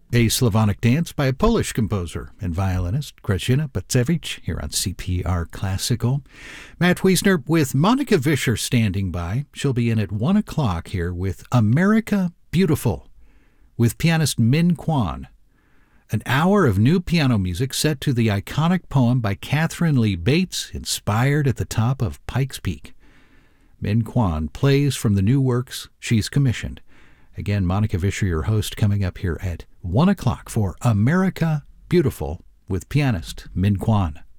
A Slavonic dance by a Polish composer and violinist, Grażyna Bacewicz, here on CPR Classical. Matt Wiesner with Monica Vischer standing by. She'll be in at 1 o'clock here with America Beautiful with pianist Min Kwon. An hour of new piano music set to the iconic poem by Catherine Lee Bates, inspired at the top of Pikes Peak. Min Kwon plays from the new works she's commissioned. Again, Monica Vischer, your host, coming up here at 1 o'clock for America Beautiful with pianist Min Kwon.